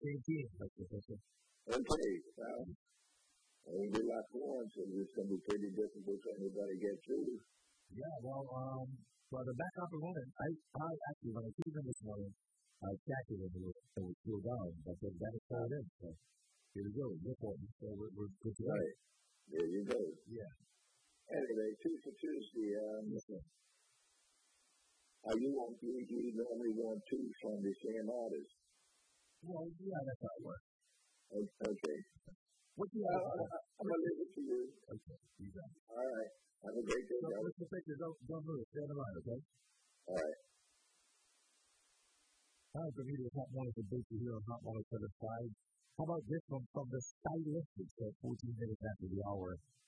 same team. Okay. Well, we do lots more, so it's going to be pretty difficult for anybody to get through. Yeah, well, the backup opponent, I actually, when I came in this morning, I checked it and it was still down, but then that is called in. So here we go. So we're good to go. Right. There you go. Yeah. Anyway, 2 for Tuesday. Yes, sir. You normally want 2 from the same artist. Well, yeah, that's how it works. Okay. What do you I'm going to leave it to you. Okay, you got it. All right. Have a great day, guys. What's the picture? Don't move. Stay on the line, okay? All right. Hi, Bermuda's Hot Morning for Booster here on Hot Morning 75. How about this one from the Stylistics at 14 minutes after the hour?